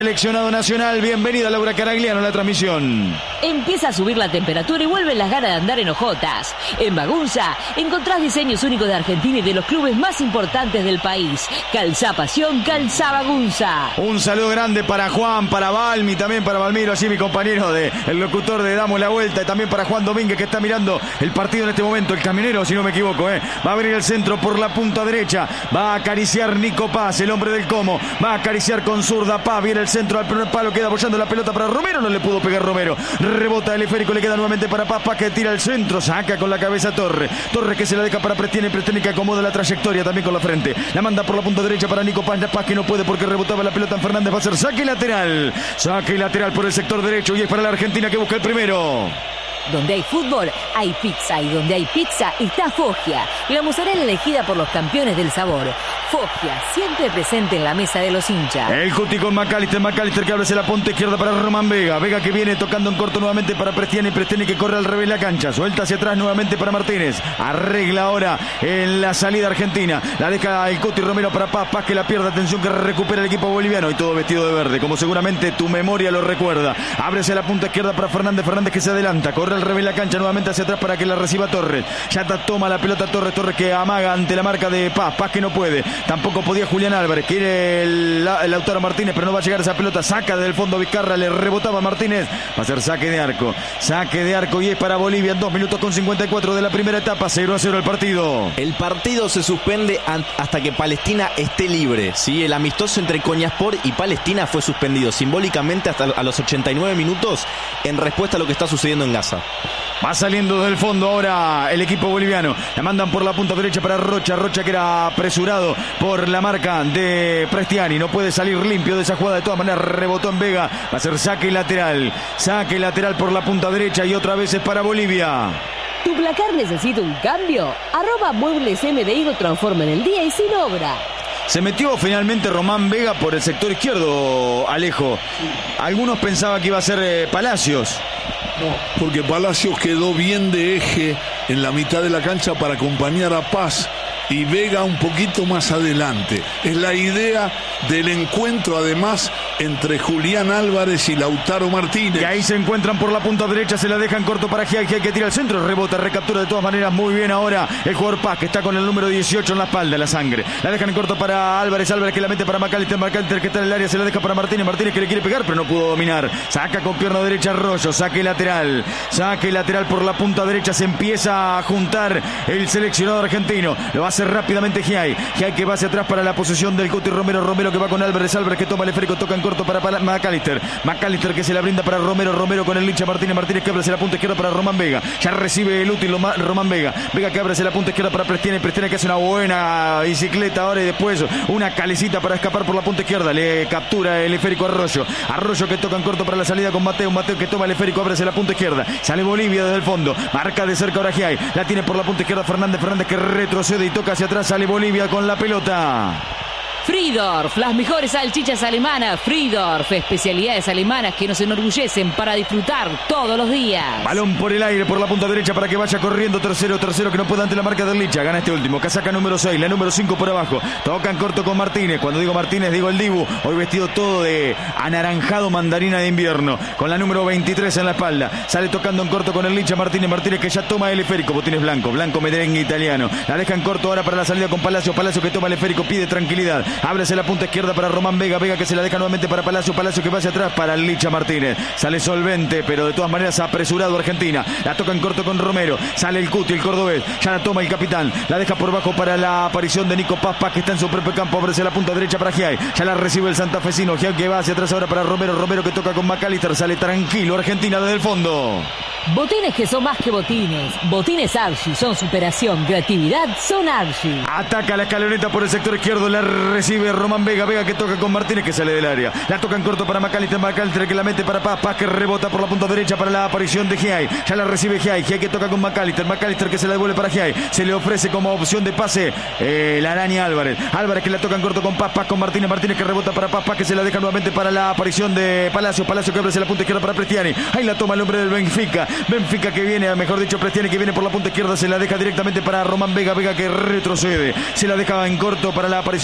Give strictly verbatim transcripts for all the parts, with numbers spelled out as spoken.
Seleccionado nacional, bienvenida Laura Caragliano a la transmisión. Empieza a subir la temperatura y vuelven las ganas de andar en hojotas. En Bagunza encontrás diseños únicos de Argentina y de los clubes más importantes del país. Calzá Pasión, Calzá Bagunza. Un saludo grande para Juan, para Balmi, también para Balmiro, allí mi compañero, de, el locutor de Damos la Vuelta, y también para Juan Domínguez, que está mirando el partido en este momento, el camionero, si no me equivoco, ¿eh? Va a abrir el centro por la punta derecha, va a acariciar Nico Paz, el hombre del Como, va a acariciar con zurda Paz, viene el centro al primer palo, queda apoyando la pelota para Romero, no le pudo pegar Romero, rebota el esférico, le queda nuevamente para Paz, Paz que tira el centro, saca con la cabeza Torre, Torre que se la deja para Prestiene, Prestiene que acomoda la trayectoria también con la frente, la manda por la punta derecha para Nico Paz, Paz que no puede porque rebotaba la pelota en Fernández, va a ser saque lateral, saque lateral por el sector derecho y es para la Argentina que busca el primero. Donde hay fútbol, hay pizza. Y donde hay pizza, está Foggia. La mozzarella elegida por los campeones del sabor. Foggia, siempre presente en la mesa de los hinchas. El Cuti con McAllister. McAllister que abre hacia la punta izquierda para Román Vega. Vega que viene tocando en corto nuevamente para Prestiene. Prestiene que corre al revés la cancha. Suelta hacia atrás nuevamente para Martínez. Arregla ahora en la salida argentina. La deja el Cuti Romero para Paz. Paz que la pierde. Atención que recupera el equipo boliviano. Y todo vestido de verde, como seguramente tu memoria lo recuerda. Abre hacia la punta izquierda para Fernández. Fernández que se adelanta. Corre al revés la cancha nuevamente hacia atrás para que la reciba Torres. Ya toma la pelota Torres. Torres que amaga ante la marca de Paz. Paz que no puede. Tampoco podía Julián Álvarez. Quiere el, el Lautaro Martínez, pero no va a llegar esa pelota. Saca del fondo Vizcarra. Le rebotaba Martínez. Va a ser saque de arco. Saque de arco y es para Bolivia en dos minutos con cincuenta y cuatro de la primera etapa. cero a cero el partido. El partido se suspende hasta que Palestina esté libre. ¿Sí? El amistoso entre Konyaspor y Palestina fue suspendido simbólicamente hasta a los ochenta y nueve minutos en respuesta a lo que está sucediendo en Gaza. Va saliendo del fondo ahora el equipo boliviano. La mandan por la punta derecha para Rocha. Rocha que era apresurado por la marca de Prestiani. No puede salir limpio de esa jugada. De todas maneras rebotó en Vega. Va a ser saque lateral. Saque lateral por la punta derecha y otra vez es para Bolivia. ¿Tu placar necesita un cambio? Arroba Muebles M D I lo transforma en el día y sin obra. Se metió finalmente Román Vega por el sector izquierdo, Alejo. Algunos pensaban que iba a ser eh, Palacios. No, porque Palacios quedó bien de eje en la mitad de la cancha para acompañar a Paz y Vega un poquito más adelante. Es la idea del encuentro, además, entre Julián Álvarez y Lautaro Martínez. Y ahí se encuentran por la punta derecha, se la dejan corto para Giai, Giai que tira el centro, rebota, recaptura de todas maneras muy bien ahora el jugador Paz, que está con el número dieciocho en la espalda, la sangre. La dejan en corto para Álvarez, Álvarez que la mete para McAllister, McAllister que está en el área, se la deja para Martínez, Martínez que le quiere pegar, pero no pudo dominar. Saca con pierna derecha Arroyo, saque lateral, saque lateral por la punta derecha, se empieza a juntar el seleccionado argentino. Lo va a hacer rápidamente Giai, Giai que va hacia atrás para la posesión del Cuti Romero, Romero que va con Álvarez, Álvarez que toma el esférico, toca en corto para, para McAllister, McAllister que se la brinda para Romero, Romero con el Licha Martínez, Martínez que abre hacia la punta izquierda para Román Vega, ya recibe el útil Román Vega, Vega que abre hacia la punta izquierda para Prestiene, Prestiene que hace una buena bicicleta ahora y después una calecita para escapar por la punta izquierda, le captura el esférico Arroyo, Arroyo que toca en corto para la salida con Mateo, Mateo que toma el esférico, abre hacia la punta izquierda, sale Bolivia desde el fondo, marca de cerca ahora Giai, la tiene por la punta izquierda Fernández, Fernández que retrocede y toca hacia atrás, sale Bolivia con la pelota. Friedorf, las mejores salchichas alemanas. Friedorf, especialidades alemanas que nos enorgullecen para disfrutar todos los días. Balón por el aire, por la punta derecha para que vaya corriendo. Tercero, tercero que no puede ante la marca del Licha. Gana este último. Casaca número seis, la número cinco por abajo. Toca en corto con Martínez. Cuando digo Martínez, digo el Dibu. Hoy vestido todo de anaranjado mandarina de invierno. Con la número veintitrés en la espalda. Sale tocando en corto con el Licha Martínez. Martínez que ya toma el esférico. Botines blanco, blanco merengue italiano. La deja en corto ahora para la salida con Palacio. Palacio que toma el esférico, pide tranquilidad. Ábrese la punta izquierda para Román Vega, Vega que se la deja nuevamente para Palacio, Palacio que va hacia atrás para el Licha Martínez, sale solvente pero de todas maneras apresurado Argentina, la toca en corto con Romero, sale el Cuti, el cordobés, ya la toma el capitán, la deja por bajo para la aparición de Nico Paz, Paz que está en su propio campo, abre hacia la punta derecha para Giai, ya la recibe el santafesino, Giai que va hacia atrás ahora para Romero, Romero que toca con McAllister, sale tranquilo Argentina desde el fondo. Botines que son más que botines. Botines Archie son superación, creatividad, son Archie. Ataca la escaloneta por el sector izquierdo, la recibe Román Vega, Vega que toca con Martínez que sale del área. La toca en corto para McAllister, McAllister que la mete para Paz, Paz que rebota por la punta derecha para la aparición de Giai. Ya la recibe Giai, Giai que toca con McAllister, McAllister que se la devuelve para Giai. Se le ofrece como opción de pase eh, la araña Álvarez. Álvarez que la toca en corto con Paz, Paz con Martínez, Martínez que rebota para Paz, Paz que se la deja nuevamente para la aparición de Palacio, Palacio que abre hacia la punta izquierda para Prestiani. Ahí la toma el hombre del Benfica. Benfica que viene, mejor dicho Prestiani que viene por la punta izquierda, se la deja directamente para Román Vega, Vega que retrocede. Se la deja en corto para la aparición de Palacio.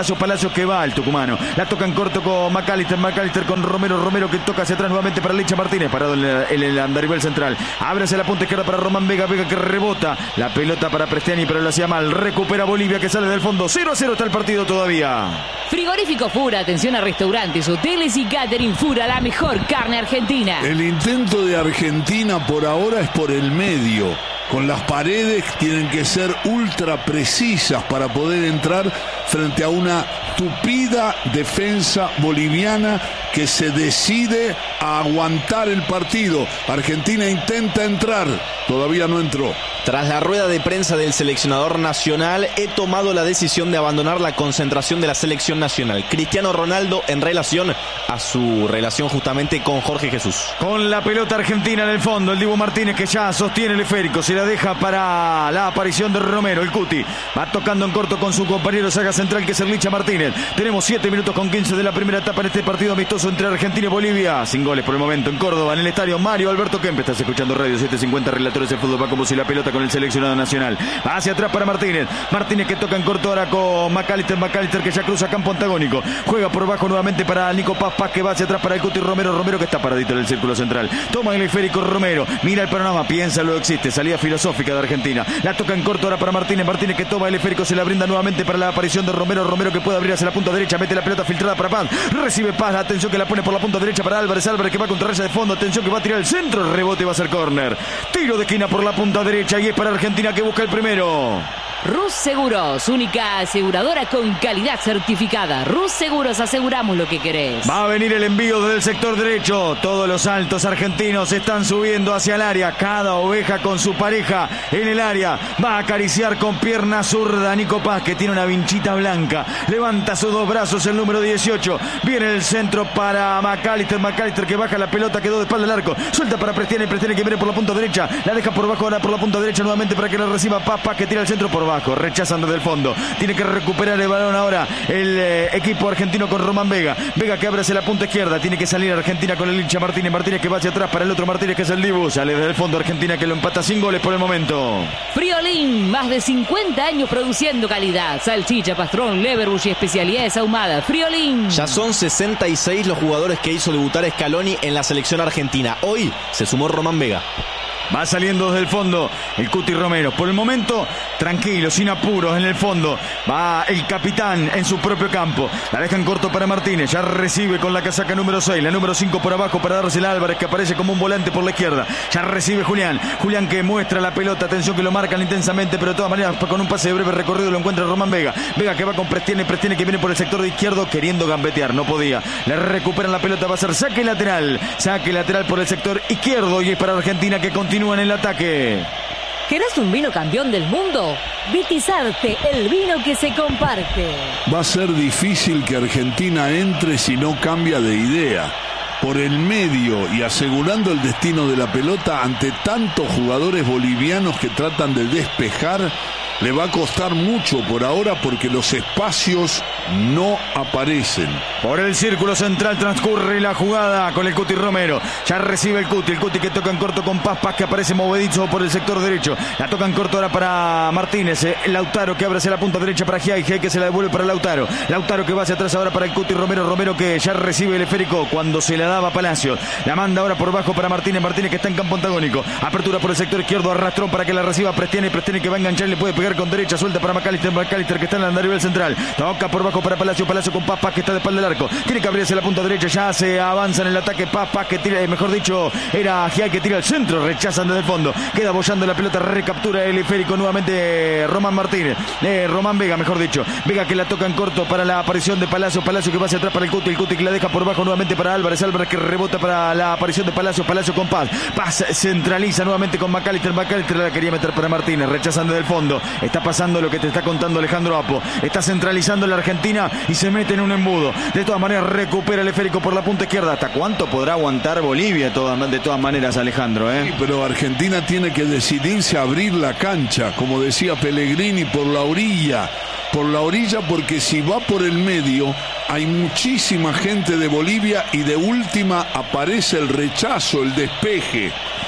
Palacio, Palacio que va al tucumano. La toca en corto con McAllister, McAllister con Romero, Romero que toca hacia atrás nuevamente para Licha Martínez, parado en el, el andarivel central. Abre hacia la punta izquierda para Román Vega, Vega que rebota. La pelota para Prestiani, pero lo hacía mal. Recupera Bolivia que sale del fondo. cero a cero está el partido todavía. Frigorífico Fura, atención a restaurantes, hoteles y catering. Fura, la mejor carne argentina. El intento de Argentina por ahora es por el medio. Con las paredes tienen que ser ultra precisas para poder entrar frente a una tupida defensa boliviana que se decide a aguantar el partido. Argentina intenta entrar, todavía no entró. Tras la rueda de prensa del seleccionador nacional, he tomado la decisión de abandonar la concentración de la selección nacional. Cristiano Ronaldo en relación a su relación justamente con Jorge Jesús. Con la pelota argentina en el fondo, el Dibu Martínez que ya sostiene el esférico, se la deja para la aparición de Romero, el Cuti. Va tocando en corto con su compañero saga central que es el Licha Martínez. Tenemos siete minutos con quince de la primera etapa en este partido amistoso entre Argentina y Bolivia. Sin goles por el momento en Córdoba, en el estadio Mario Alberto Kempes. Estás escuchando Radio setecientos cincuenta, relatores de fútbol. Va como si la pelota con el seleccionado nacional. Va hacia atrás para Martínez. Martínez que toca en corto ahora con McAllister. McAllister que ya cruza campo antagónico. Juega por bajo nuevamente para Nico Paz. Paz que va hacia atrás para el Cuti Romero. Romero que está paradito en el círculo central. Toma el esférico Romero. Mira el panorama. Piensa lo existe. Salida filosófica de Argentina. La toca en corto ahora para Martínez. Martínez que toma el esférico. Se la brinda nuevamente para la aparición de Romero. Romero que puede abrir hacia la punta derecha. Mete la pelota filtrada para Paz. Recibe Paz. Atención que la pone por la punta derecha para Álvarez. Álvarez que va contra raya de fondo. Atención que va a tirar el centro. Rebote va a ser córner. Tiro de esquina por la punta derecha. Y es para Argentina que busca el primero. Rus Seguros, única aseguradora con calidad certificada. Rus Seguros, aseguramos lo que querés. Va a venir el envío desde el sector derecho. Todos los altos argentinos están subiendo hacia el área. Cada oveja con su pareja en el área. Va a acariciar con pierna zurda Nico Paz, que tiene una vinchita blanca. Levanta sus dos brazos el número dieciocho. Viene el centro para McAllister. McAllister que baja la pelota, quedó de espalda al arco. Suelta para Prestiani. Prestiani que viene por la punta derecha. La deja por bajo ahora por la punta derecha nuevamente para que la reciba Paz. Paz que tira el centro por bajo. Rechazan desde el fondo. Tiene que recuperar el balón ahora el eh, equipo argentino con Román Vega. Vega que abre hacia la punta izquierda. Tiene que salir Argentina con el hincha Martínez. Martínez que va hacia atrás para el otro Martínez que es el Dibu. Sale desde el fondo Argentina que lo empata sin goles por el momento. Friolín, más de cincuenta años produciendo calidad. Salchicha, pastrón, leverbush y especialidades ahumadas. Friolín. Ya son sesenta y seis los jugadores que hizo debutar Scaloni en la selección argentina. Hoy se sumó Román Vega. Va saliendo desde el fondo el Cuti Romero. Por el momento, tranquilo, sin apuros en el fondo. Va el capitán en su propio campo. La dejan corto para Martínez. Ya recibe con la casaca número seis. La número cinco por abajo para dársela a Álvarez, que aparece como un volante por la izquierda. Ya recibe Julián. Julián que muestra la pelota. Atención que lo marcan intensamente, pero de todas maneras con un pase de breve recorrido lo encuentra Román Vega. Vega que va con Prestiani. Prestiani que viene por el sector de izquierdo queriendo gambetear. No podía. Le recuperan la pelota. Va a ser saque lateral. Saque lateral por el sector izquierdo. Y es para Argentina que continúa en el ataque. ¿Querés un vino campeón del mundo? Vitizarte, el vino que se comparte. Va a ser difícil que Argentina entre si no cambia de idea. Por el medio y asegurando el destino de la pelota ante tantos jugadores bolivianos que tratan de despejar, le va a costar mucho por ahora porque los espacios no aparecen. Por el círculo central transcurre la jugada con el Cuti Romero. Ya recibe el Cuti, el Cuti que toca en corto con Paz, Paz que aparece movedizo por el sector derecho. La toca en corto ahora para Martínez. Eh, Lautaro que abre hacia la punta derecha para Giai, Giai que se la devuelve para Lautaro. Lautaro que va hacia atrás ahora para el Cuti Romero. Romero que ya recibe el esférico cuando se la daba Palacios. La manda ahora por bajo para Martínez. Martínez que está en campo antagónico. Apertura por el sector izquierdo, arrastrón para que la reciba Prestiani. Prestiani que va a enganchar y le puede pegar con derecha. Suelta para McAllister. McAllister que está en el andarivel central. Toca por bajo para Palacio. Palacio con Paz. Paz que está de espalda del arco. Tiene que abrirse la punta derecha. Ya se avanza en el ataque. Paz. Paz que tira, mejor dicho, era Giai que tira al centro. Rechazan desde el fondo. Queda bollando la pelota. Recaptura el esférico nuevamente Román Martínez. Eh, Román Vega, mejor dicho. Vega que la toca en corto para la aparición de Palacio. Palacio que va hacia atrás para el Cuti. El Cuti que la deja por bajo nuevamente para Álvarez. Álvarez que rebota para la aparición de Palacio. Palacio con Paz. Paz centraliza nuevamente con McAllister. McAllister la quería meter para Martínez. Rechazan desde el fondo. Está pasando lo que te está contando Alejandro Apo. Está centralizando la Argentina y se mete en un embudo. De todas maneras recupera el esférico por la punta izquierda. ¿Hasta cuánto podrá aguantar Bolivia? De todas maneras, Alejandro, ¿eh? Sí, pero Argentina tiene que decidirse a abrir la cancha, como decía Pellegrini, por la orilla. Por la orilla, porque si va por el medio hay muchísima gente de Bolivia y de última aparece el rechazo, el despeje.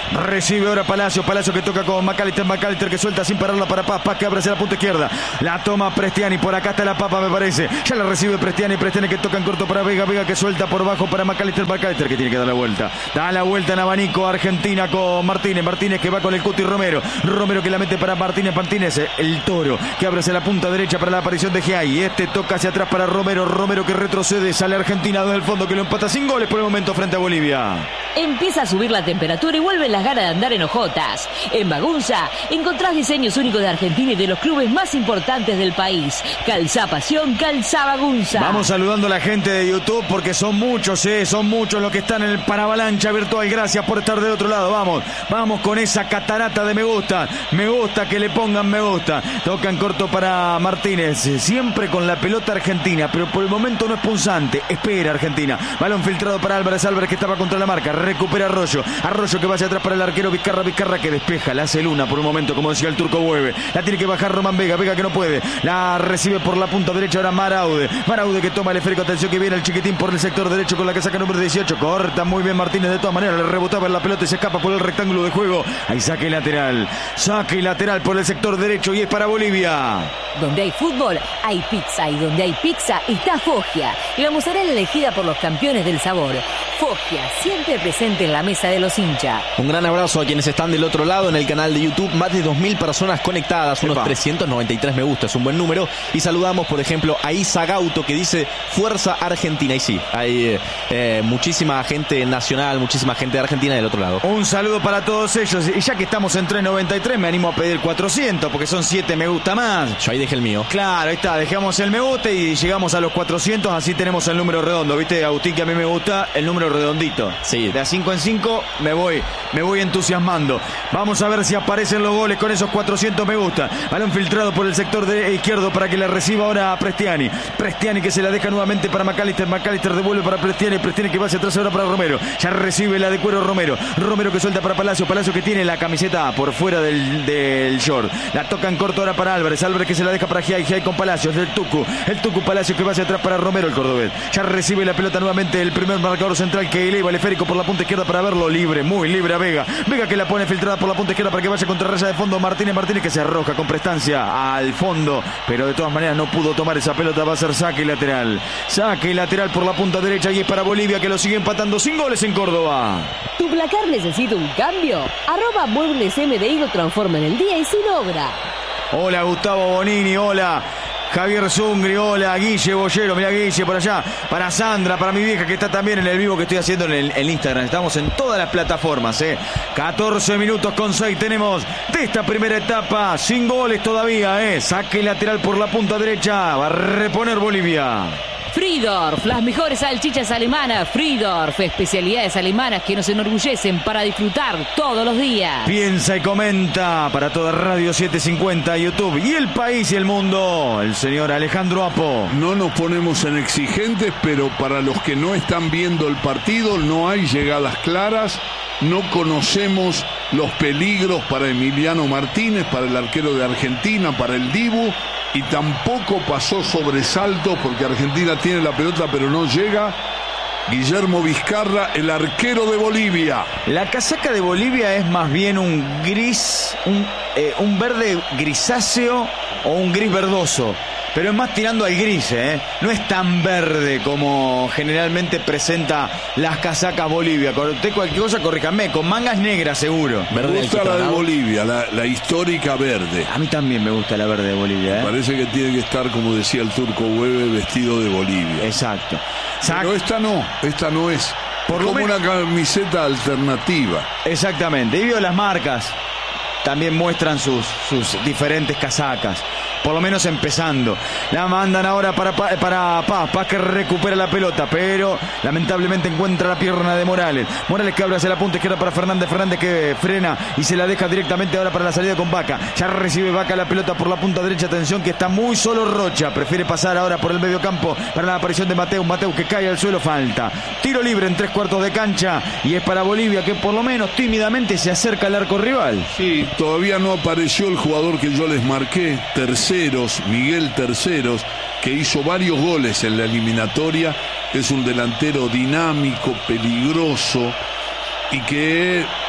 Recibe ahora Palacio. Palacio que toca con McAllister. McAllister que suelta sin pararla para Paz. Paz que abre hacia la punta izquierda. La toma Prestiani. Por acá está la papa, me parece. Ya la recibe Prestiani. Prestiani que toca en corto para Vega. Vega que suelta por bajo para McAllister. McAllister que tiene que dar la vuelta. Da la vuelta en abanico Argentina con Martínez. Martínez que va con el Cuti Romero. Romero que la mete para Martínez. Martínez, el Toro que abre hacia la punta derecha para la aparición de Giai. Este toca hacia atrás para Romero. Romero que retrocede. Sale Argentina desde el fondo que lo empata sin goles por el momento frente a Bolivia. Empieza a subir la temperatura y vuelven las ganas de andar en hojotas. En Bagunza encontrás diseños únicos de Argentina y de los clubes más importantes del país. Calzá Pasión, calzá Bagunza. Vamos saludando a la gente de YouTube porque son muchos, eh, son muchos los que están en el Paravalancha Virtual. Gracias por estar del otro lado. Vamos, vamos con esa catarata de me gusta. Me gusta que le pongan me gusta. Toca en corto para Martínez. Siempre con la pelota argentina, pero por el momento no es punzante. Espera Argentina. Balón filtrado para Álvarez. Álvarez que estaba contra la marca. Recupera Arroyo. Arroyo que va hacia atrás para el arquero Vizcarra. Vizcarra que despeja. La hace Luna por un momento, como decía el turco Hueve. La tiene que bajar Román Vega. Vega que no puede. La recibe por la punta derecha ahora Maraude. Maraude que toma el esférico. Atención que viene el chiquitín por el sector derecho con la casaca número dieciocho. Corta muy bien Martínez de todas maneras. Le rebotaba en la pelota y se escapa por el rectángulo de juego. Ahí saque lateral. Saque lateral por el sector derecho y es para Bolivia. Donde hay fútbol, hay pizza. Y donde hay pizza, está Foggia. Y la mozzarella elegida por los campeones del sabor. Foggia, siempre presente en la mesa de los hinchas. Un gran abrazo a quienes están del otro lado en el canal de YouTube. Más de dos mil personas conectadas, unos Epa. trescientos noventa y tres me gusta, es un buen número. Y saludamos, por ejemplo, a Isa Gauto que dice Fuerza Argentina. Y sí, hay eh, eh, muchísima gente nacional, muchísima gente de Argentina del otro lado. Un saludo para todos ellos. Y ya que estamos en trescientos noventa y tres, me animo a pedir cuatrocientos porque son siete me gusta más. Yo ahí dejé el mío. Claro, ahí está, dejamos el me gusta y llegamos a los cuatrocientos, así tenemos el número redondo. ¿Viste, Agustín, que a mí me gusta el número redondito? Sí. De a cinco en cinco me voy, me voy entusiasmando. Vamos a ver si aparecen los goles con esos cuatrocientos me gusta. Balón filtrado por el sector de izquierdo para que le reciba ahora a Prestiani. Prestiani que se la deja nuevamente para McAllister. McAllister devuelve para Prestiani. Prestiani que va hacia atrás ahora para Romero. Ya recibe la de cuero Romero. Romero que suelta para Palacio. Palacio que tiene la camiseta por fuera del, del short. La toca en corto ahora para Álvarez. Álvarez que se la deja para Giai. Giai con Palacios. El Tucu. El Tucu Palacio que va hacia atrás para Romero, el cordobés. Ya recibe la pelota nuevamente el primer marcador central que eleva el esférico por la punta izquierda para verlo libre. Muy libre a Vega. Vega que la pone filtrada por la punta izquierda para que vaya contra raya de fondo. Martínez. Martínez que se arroja con prestancia al fondo. Pero de todas maneras no pudo tomar esa pelota. Va a ser saque lateral. Saque lateral por la punta derecha y es para Bolivia que lo sigue empatando sin goles en Córdoba. ¿Tu placar necesita un cambio? Arroba Muebles M D I lo transforma en el día y sin obra. Hola Gustavo Bonini, hola Javier Zungri, hola Guille Bollero, mira Guille por allá, para Sandra, para mi vieja que está también en el vivo que estoy haciendo en el en Instagram. Estamos en todas las plataformas, eh. catorce minutos con seis tenemos de esta primera etapa, sin goles todavía, eh. Saque lateral por la punta derecha, va a reponer Bolivia. Fridorf, las mejores salchichas alemanas. Fridorf, especialidades alemanas que nos enorgullecen para disfrutar todos los días. Piensa y comenta para toda Radio setecientos cincuenta, YouTube y el país y el mundo, el señor Alejandro Apo. No nos ponemos en exigentes, pero para los que no están viendo el partido, no hay llegadas claras. No conocemos los peligros para Emiliano Martínez, para el arquero de Argentina, para el Dibu. Y tampoco pasó sobresalto porque Argentina tiene la pelota pero no llega. Guillermo Vizcarra, el arquero de Bolivia. La casaca de Bolivia es más bien un gris, un, eh, un verde grisáceo o un gris verdoso. Pero es más tirando al gris, ¿eh? No es tan verde como generalmente presenta las casacas Bolivia. Usted cualquier cosa, corríjame, con mangas negras seguro. Me gusta la de Bolivia, la, la histórica verde. A mí también me gusta la verde de Bolivia, ¿eh? Parece que tiene que estar, como decía el turco Hueve, vestido de Bolivia. Exacto. Pero esta no, esta no es. Por como una camiseta alternativa. Exactamente. Y vio las marcas. También muestran sus, sus diferentes casacas. Por lo menos empezando. La mandan ahora para, para Paz. Paz que recupera la pelota. Pero lamentablemente encuentra la pierna de Morales. Morales que abre hacia la punta izquierda para Fernández. Fernández que frena y se la deja directamente ahora para la salida con Vaca. Ya recibe Vaca la pelota por la punta derecha. Atención que está muy solo Rocha. Prefiere pasar ahora por el medio campo para la aparición de Mateus. Mateus que cae al suelo. Falta. Tiro libre en tres cuartos de cancha. Y es para Bolivia que por lo menos tímidamente se acerca al arco rival. Sí, todavía no apareció el jugador que yo les marqué. Tercero. Miguel Terceros, que hizo varios goles en la eliminatoria, es un delantero dinámico, peligroso y que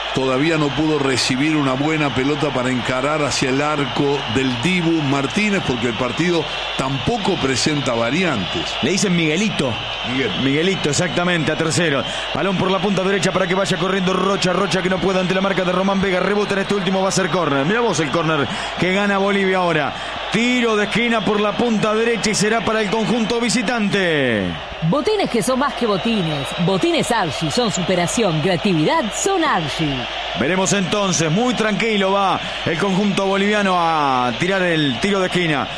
todavía no pudo recibir una buena pelota para encarar hacia el arco del Dibu Martínez, porque el partido tampoco presenta variantes. Le dicen Miguelito. Miguel. Miguelito, exactamente, a tercero. Balón por la punta derecha para que vaya corriendo Rocha. Rocha que no puede ante la marca de Román Vega. Rebota en este último, va a ser córner. Mira vos el córner que gana Bolivia ahora. Tiro de esquina por la punta derecha y será para el conjunto visitante. Botines que son más que botines. Botines Archie son superación, creatividad, son Archie. Veremos entonces, muy tranquilo va el conjunto boliviano a tirar el tiro de esquina.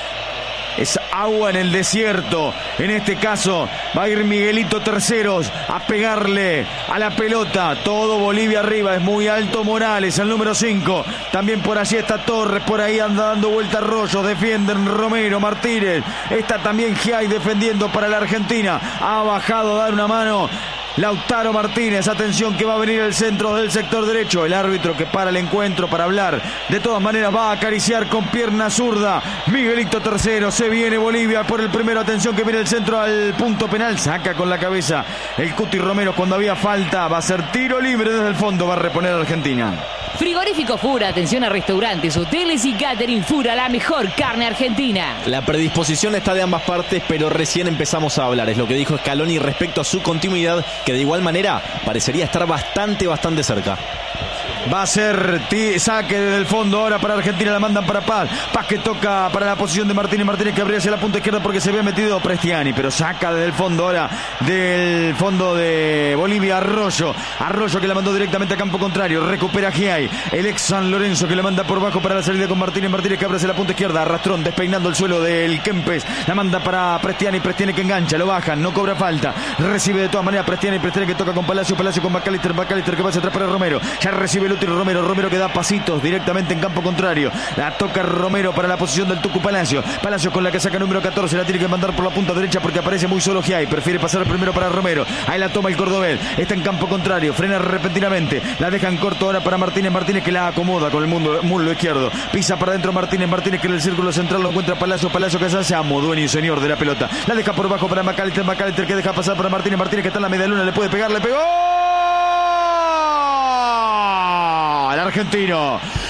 Es agua en el desierto. En este caso va a ir Miguelito Terceros a pegarle a la pelota. Todo Bolivia arriba. Es muy alto Morales, el número cinco. También por allí está Torres. Por ahí anda dando vuelta Arroyo. Defienden Romero, Martínez. Está también Giai defendiendo para la Argentina. Ha bajado a dar una mano Lautaro Martínez. Atención que va a venir el centro del sector derecho. El árbitro que para el encuentro para hablar. De todas maneras va a acariciar con pierna zurda Miguelito Tercero. Se viene Bolivia por el primero. Atención que viene el centro al punto penal. Saca con la cabeza el Cuti Romero cuando había falta. Va a ser tiro libre desde el fondo. Va a reponer a Argentina. Frigorífico Fura, atención a restaurantes, hoteles y catering Fura, la mejor carne argentina. La predisposición está de ambas partes, pero recién empezamos a hablar. Es lo que dijo Scaloni respecto a su continuidad, que de igual manera parecería estar bastante, bastante cerca. Va a ser saque desde el fondo ahora para Argentina, la mandan para Paz. Paz que toca para la posición de Martínez. Martínez que abría hacia la punta izquierda porque se había metido Prestiani, pero saca desde el fondo ahora del fondo de Bolivia Arroyo. Arroyo que la mandó directamente a campo contrario. Recupera Giai, el ex San Lorenzo que la manda por bajo para la salida con Martínez. Martínez que abre hacia la punta izquierda. Arrastrón despeinando el suelo del Kempes. La manda para Prestiani. Prestiani que engancha, lo bajan, no cobra falta. Recibe de todas maneras Prestiani. Prestiani que toca con Palacio. Palacio con McAllister. McAllister que va hacia atrás para Romero. Ya recibe Lutero Romero, Romero que da pasitos directamente en campo contrario. La toca Romero para la posición del Tucu Palacio. Palacio con la que saca número catorce. La tiene que mandar por la punta derecha porque aparece muy solo Giai. Prefiere pasar primero para Romero. Ahí la toma el cordobés. Está en campo contrario. Frena repentinamente. La dejan corto ahora para Martínez. Martínez que la acomoda con el mundo, muslo izquierdo. Pisa para adentro Martínez. Martínez que en el círculo central lo encuentra Palacio. Palacio que se hace amo, dueño y señor de la pelota. La deja por bajo para McAllister. McAllister que deja pasar para Martínez. Martínez que está en la media luna. Le puede pegar. Le pegó al argentino.